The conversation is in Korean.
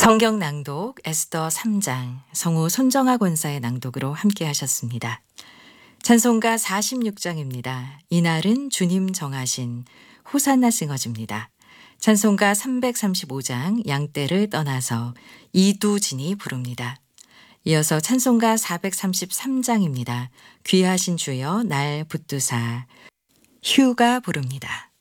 성경 낭독 에스더 3장 성우 손정아 권사의 낭독으로 함께 하셨습니다. 찬송가 46장입니다. 이날은 주님 정하신 호산나 싱어즈입니다. 찬송가 335장 양떼를 떠나서 이두진이 부릅니다. 이어서 찬송가 433장입니다. 귀하신 주여 날 붙드사 휴가 부릅니다.